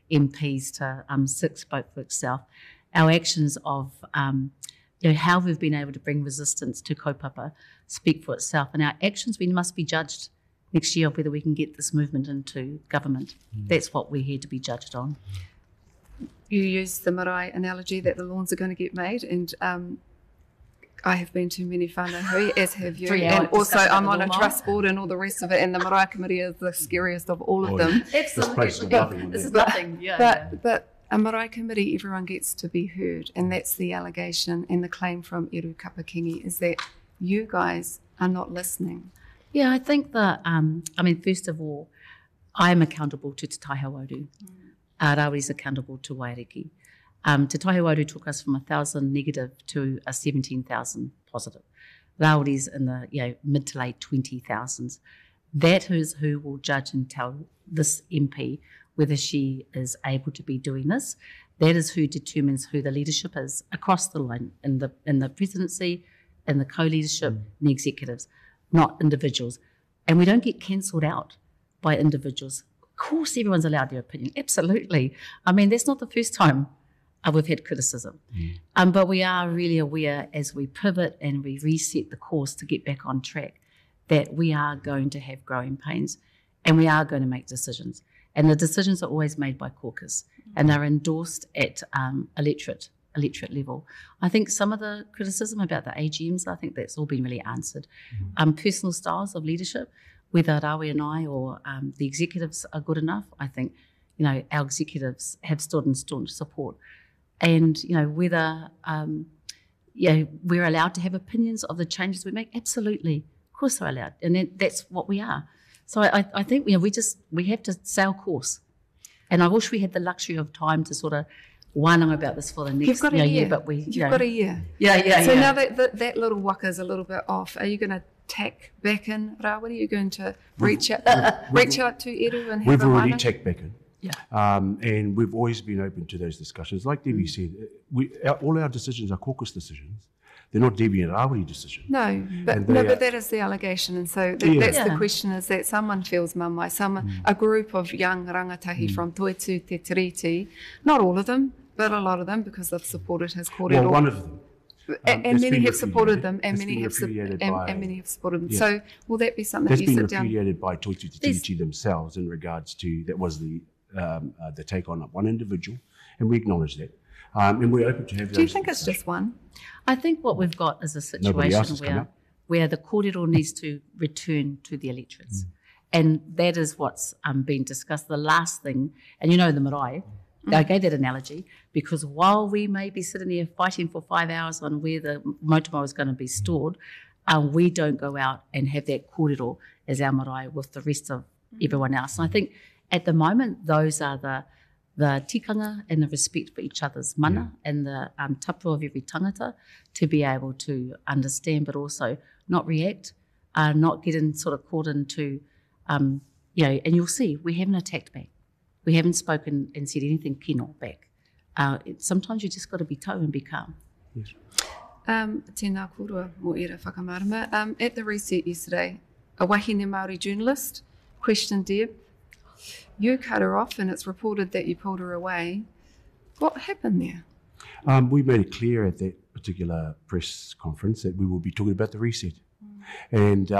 MPs to 6 spoke for itself. Our actions of how we've been able to bring resistance to kaupapa speak for itself. And our actions, we must be judged next year of whether we can get this movement into government. That's what we're here to be judged on. You used the marae analogy that the lawns are going to get made, and I have been to many whānau, as have you, and also I'm on a trust board and all the rest of it, and the marae committee is the scariest of all of them. Absolutely. This is nothing. But a marae committee, everyone gets to be heard, and that's the allegation and the claim from Eru Kapakingi, is that you guys are not listening. Yeah, I think that, first of all, I am accountable to Te Taihawaru. Rawiri is accountable to Waireki. Te Taihawaru took us from 1,000 negative to 17,000 positive. Rawiri's in the mid to late 20,000s. That is who will judge and tell this MP whether she is able to be doing this. That is who determines who the leadership is across the line in the presidency, in the co-leadership, and the executives, not individuals. And we don't get cancelled out by individuals. Of course, everyone's allowed their opinion. Absolutely. That's not the first time we've had criticism. But we are really aware as we pivot and we reset the course to get back on track that we are going to have growing pains and we are going to make decisions. And the decisions are always made by caucus and they're endorsed at electorate level. I think some of the criticism about the AGMs, I think that's all been really answered. Personal styles of leadership, whether Rawi and I or the executives are good enough, I think, our executives have stood in staunch support. And, whether, we're allowed to have opinions of the changes we make, absolutely. Of course they're allowed. And that's what we are. So I think, we have to sail course. And I wish we had the luxury of time to sort of wānanga about this for the next year. year. But You've got a year. Yeah. So now that little waka is a little bit off, are you going to tack back in, Rawiri? Are you going to reach out to Eru and have We've a already wānanga? tacked back in. Yeah. And we've always been open to those discussions. Like Debbie said, all our decisions are caucus decisions. They're not Debbie and Rawiri decisions. No, but that is the allegation, and so that's the question: is that someone feels mamae, a group of young rangatahi from Toetu Te Tiriti, not all of them, but a lot of them, because they've supported his kōrero. Well, one of them. And many have supported them, and many have supported them. Yes. So, will that be something That's you been sit down? repudiated by Toetu Te Tiriti themselves in regards to that was the take on one individual, and we acknowledge that. And we're open to have those. Do you think it's just one? I think what we've got is a situation where the kōrero needs to return to the electorates. And that is what's being discussed. The last thing, and the marae, I gave that analogy because while we may be sitting here fighting for 5 hours on where the motomo is going to be stored, we don't go out and have that kōrero as our marae with the rest of everyone else. And I think at the moment, those are the tikanga and the respect for each other's mana and the tapu of every tangata to be able to understand, but also not react, not get sort of caught into, and you'll see, we haven't attacked back. We haven't spoken and said anything kino back. Sometimes you just got to be tau and be calm. Yes. Tēnā kōrua mō ira whakamārama. At the reset yesterday, a wahine Māori journalist questioned Deb. You cut her off and it's reported that you pulled her away. What happened there? We made it clear at that particular press conference that we will be talking about the reset. And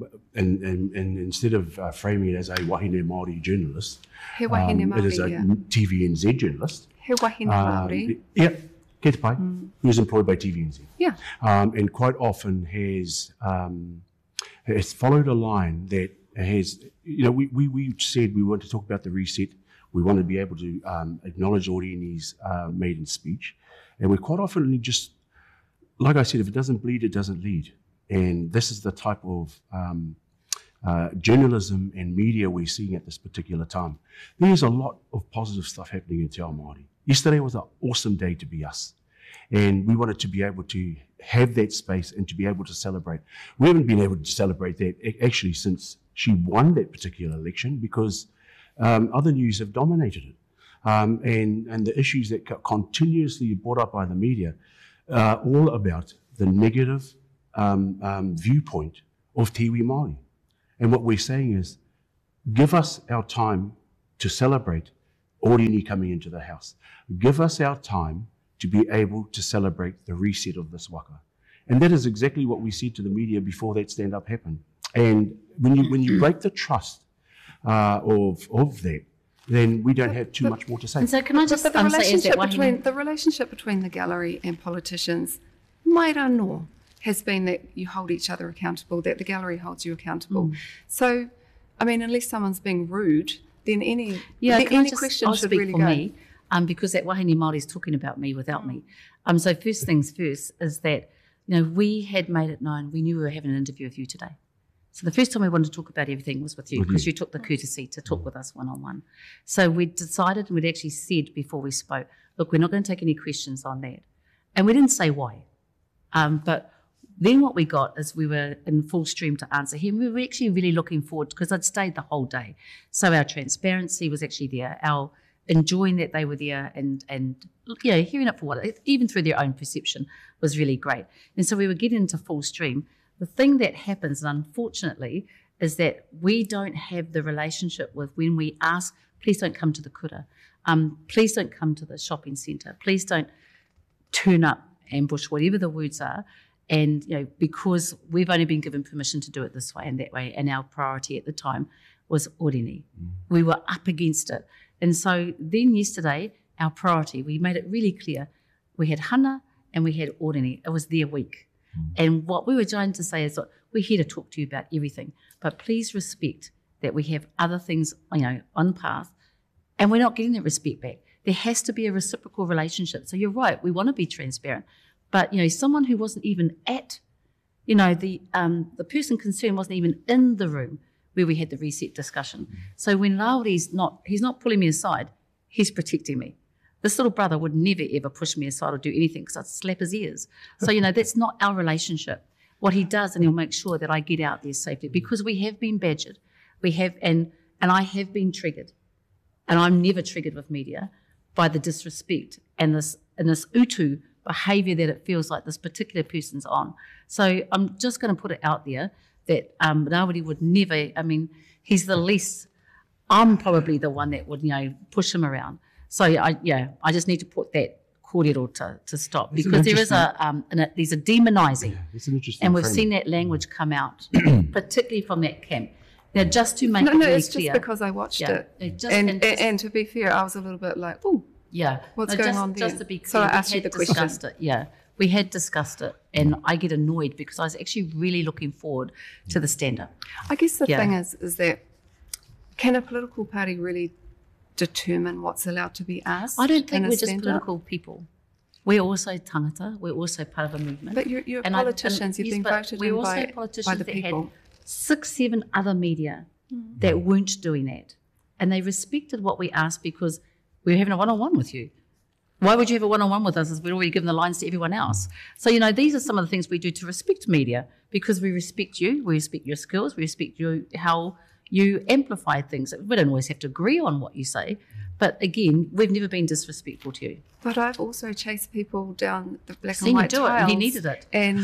instead of framing it as a wahine Māori journalist, He wahine Māori, it is a TVNZ journalist. He wahine Māori. Yeah, Kei Te Pai. He was employed by TVNZ. Yeah. And quite often has followed a line that has, we said we want to talk about the reset. We want to be able to acknowledge Orini's maiden speech. And we quite often just, like I said, if it doesn't bleed, it doesn't lead. And this is the type of journalism and media we're seeing at this particular time. There's a lot of positive stuff happening in Te Ao Māori. Yesterday was an awesome day to be us. And we wanted to be able to have that space and to be able to celebrate. We haven't been able to celebrate that actually since she won that particular election because other news have dominated it. And the issues that got continuously brought up by the media are all about the negative viewpoint of Te Iwi Māori. And what we're saying is, give us our time to celebrate Orini coming into the house. Give us our time to be able to celebrate the reset of this waka. And that is exactly what we said to the media before that stand-up happened. And when you break the trust of that, then we don't have too much more to say. And so can I just the relationship between the gallery and politicians, mai rā has been that you hold each other accountable, that the gallery holds you accountable. So, I mean, unless someone's being rude, then any question should really go. Me, because that wahine Māori is talking about me without me. So first things first is that, we had made it known, we knew we were having an interview with you today. So the first time we wanted to talk about everything was with you, because you took the courtesy to talk with us one-on-one. So we decided, and we'd actually said before we spoke, look, we're not going to take any questions on that. And we didn't say why. But then what we got is we were in full stream to answer him. We were actually really looking forward, because I'd stayed the whole day. So our transparency was actually there, our enjoying that they were there and hearing it for what, even through their own perception, was really great. And so we were getting into full stream. The thing that happens, and unfortunately, is that we don't have the relationship with when we ask, please don't come to the kura, please don't come to the shopping centre, please don't turn up, ambush, whatever the words are, and because we've only been given permission to do it this way and that way, and our priority at the time was Orini. We were up against it. And so then yesterday, our priority, we made it really clear, we had hana and we had Orini. It was their week. And what we were trying to say is, look, we're here to talk to you about everything, but please respect that we have other things, on path, and we're not getting that respect back. There has to be a reciprocal relationship. So you're right, we want to be transparent, but someone who wasn't even at, the person concerned wasn't even in the room where we had the reset discussion. So when Lauri's he's not pulling me aside, he's protecting me. This little brother would never, ever push me aside or do anything, because I'd slap his ears. So, that's not our relationship. What he does, and he'll make sure that I get out there safely, because we have been badgered. We have, and I have been triggered. And I'm never triggered with media by the disrespect and this utu behaviour that it feels like this particular person's on. So I'm just going to put it out there that nobody would never, he's the least, I'm probably the one that would, push him around. So I just need to put that kōrero to stop, because there's a demonising, it's an interesting and we've framing. seen that language come out, particularly from that camp. Now, just to make it really clear, it's just because I watched it, and to be fair, I was a little bit like, oh, what's going on there? Just to be clear, so I asked you the question. We had discussed it, and I get annoyed because I was actually really looking forward to the stand-up. I guess the thing is that can a political party really determine what's allowed to be asked? I don't think we're just political people. We're also tangata. We're also part of a movement. But you're politicians. You've been voted in by the people. Had 6-7 other media that weren't doing that, and they respected what we asked because we were having a one-on-one with you. Why would you have a one-on-one with us, as we'd already given the lines to everyone else? So, these are some of the things we do to respect media, because we respect you, we respect your skills, we respect you, how you amplify things. We don't always have to agree on what you say, but again, we've never been disrespectful to you. But I've also chased people down the black and white tiles. It, and he needed it. And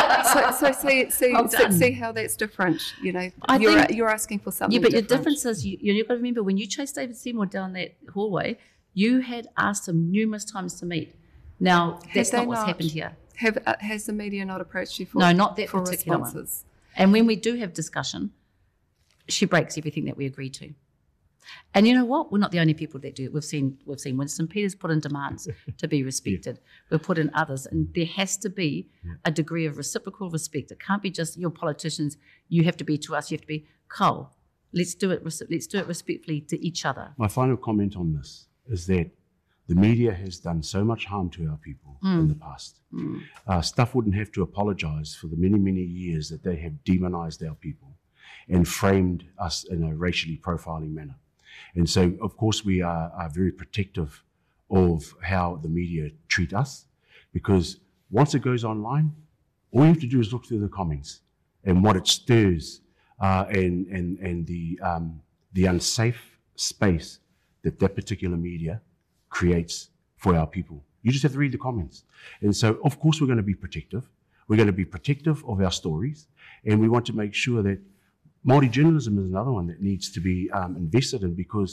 see how that's different. You're asking for something. Yeah, but different. your difference is you've got to remember, when you chased David Seymour down that hallway, you had asked him numerous times to meet. Now, that's not what's happened here. Has the media not approached you for No, not that for particular responses? One. And when we do have discussion, she breaks everything that we agree to. And you know what? We're not the only people that do it. We've seen Winston Peters put in demands to be respected. We've put in others, and there has to be a degree of reciprocal respect. It can't be just you're politicians. You have to be to us. You have to be Carl. Let's do it. Let's do it respectfully to each other. My final comment on this is that the media has done so much harm to our people in the past. Stuff wouldn't have to apologise for the many, many years that they have demonised our people and framed us in a racially profiling manner. And so, of course, we are very protective of how the media treat us, because once it goes online, all you have to do is look through the comments and what it stirs and the unsafe space that particular media creates for our people. You just have to read the comments. And so, of course, we're going to be protective. We're going to be protective of our stories, and we want to make sure that Māori journalism is another one that needs to be invested in, because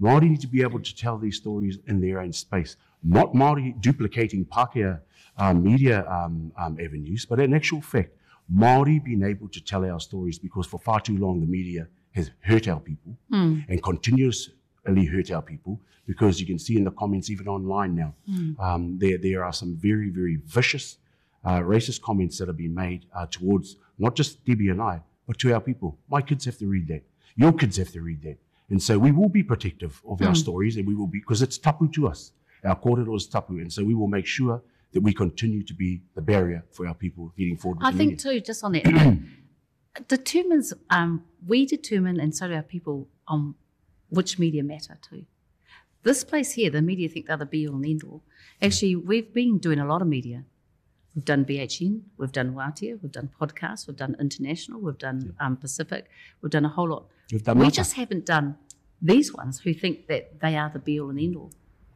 Māori need to be able to tell these stories in their own space, not Māori duplicating Pākehā media avenues, but in actual fact, Māori being able to tell our stories, because for far too long the media has hurt our people and continuously hurt our people, because you can see in the comments even online now, there are some very, very vicious racist comments that have been made towards not just Debbie and I, but to our people. My kids have to read that. Your kids have to read that. And so we will be protective of our stories, and we will be, because it's tapu to us. Our kōrero is tapu, and so we will make sure that we continue to be the barrier for our people heading forward with I think too, just on that note, we determine, and so do our people, on which media matter too. This place here, the media think they're the be all and end all. Actually, we've been doing a lot of media. We've done BHN, we've done Wātea, we've done podcasts, we've done international, we've done Pacific, we've done a whole lot. We just haven't done these ones who think that they are the be all and end all.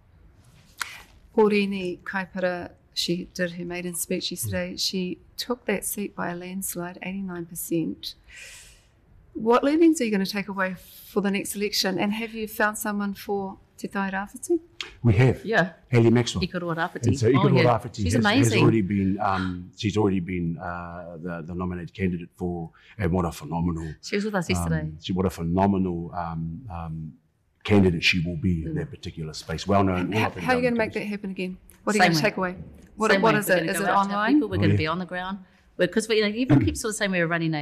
Porini Kaipara, she did her maiden speech yesterday. She took that seat by a landslide, 89%. What learnings are you going to take away for the next election? And have you found someone for Te Tai Rāwhiti? We have. Yeah. Hayley Maxwell. Iko Rāwhiti. And so Iko Rāwhiti has already been, she's already been the nominated candidate for, and what a phenomenal. She was with us yesterday. What a phenomenal candidate she will be in that particular space. Well known. How are you going to make that happen again? What are you going to take away? What is it? Is it online? We're going to be on the ground. Because we even keep sort of saying we were running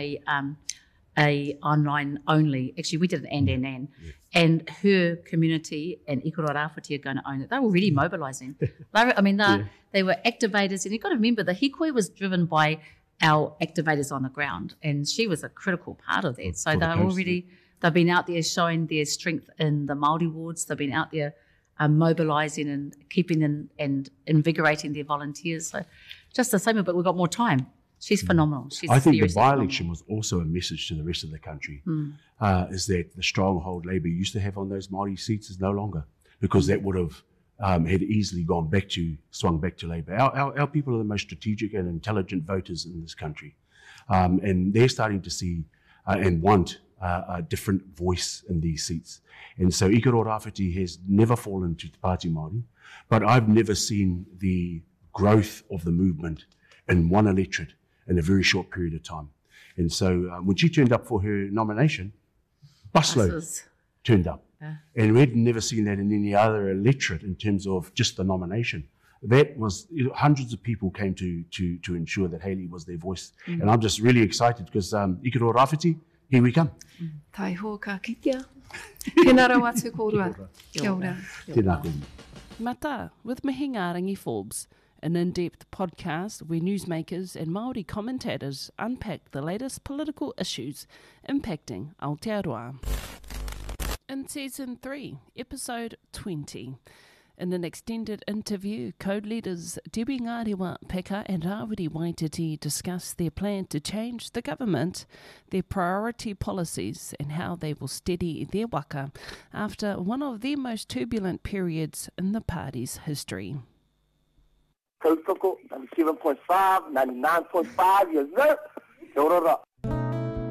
a online only. Actually, we did an and her community and Iko Rāwhiti are going to own it. They were really mobilising. They were activators, and you've got to remember the hikoi was driven by our activators on the ground, and she was a critical part of that. So they've been out there showing their strength in the Māori wards. They've been out there mobilising and keeping and invigorating their volunteers. So just the same, but we've got more time. She's phenomenal. I think the by-election was also a message to the rest of the country, is that the stronghold Labour used to have on those Māori seats is no longer, because that would have had easily swung back to Labour. Our people are the most strategic and intelligent voters in this country, and they're starting to see and want a different voice in these seats. And so Iko Rāwhiti has never fallen to Te Pāti Māori, but I've never seen the growth of the movement in one electorate in a very short period of time. And so when she turned up for her nomination, busload turned up. Yeah. And we had never seen that in any other electorate in terms of just the nomination. That was, hundreds of people came to ensure that Hayley was their voice. And I'm just really excited because Iko Rāwhiti, here we come. Tai ho ka kikia. Tēnā rau atu kōrua. Kia ora. Tēnā koe. Mata with Mihinga Rangi Forbes, an in-depth podcast where newsmakers and Māori commentators unpack the latest political issues impacting Aotearoa. In Season 3, Episode 20, in an extended interview, Code leaders Debbie Ngarewa Peka and Rawiri Waititi discuss their plan to change the government, their priority policies and how they will steady their waka after one of their most turbulent periods in the party's history. Tautoko, 97.5, 99.5, yes sir. Kia ora.